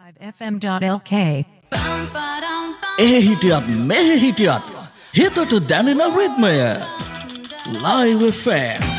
5fm.lk එහි හිටියත් මෙහි හිටියත් හිතට දැනෙන රිද්මය Live FM